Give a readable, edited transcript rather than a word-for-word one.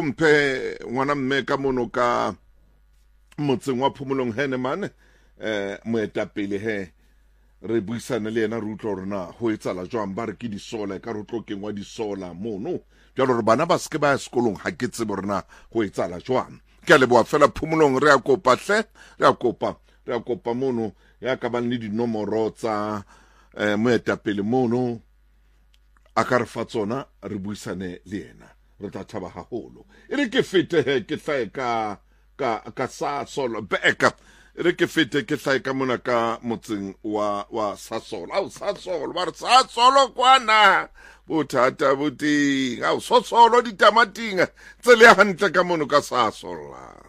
mphe ngwana mme ka mono ka motseng wa Phomolong Henneman moetapele he re buisana le yena re utlwa rona ho etsala jwang ba re ke disola ka re tlokeng wa disola mono jalo re bana ba ske ba ya sekolong ha ke tsebe rona ho etsala jwang ke a leboa fela Phomolong re a kopa hle re a kopa mono ya ka ba le dinomoro tsa moetapele mono a ka re fa tsona re buisane le yena re tla thaba haholo e re ke fete he ke tla ka sa solo backup re ke fete ke tla ka mona ka motseng wa Sasol au Sasol ba sa solo kwana bothata boting au so solo ditamating tsele hantle ka mono ka Sasol.